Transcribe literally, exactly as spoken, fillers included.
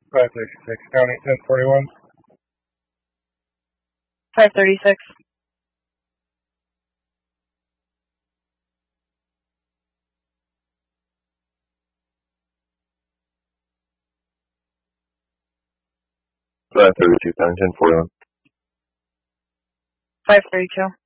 five thirty-six, County ten forty-one. five thirty-six. five thirty-two, County ten forty-one. five thirty-two.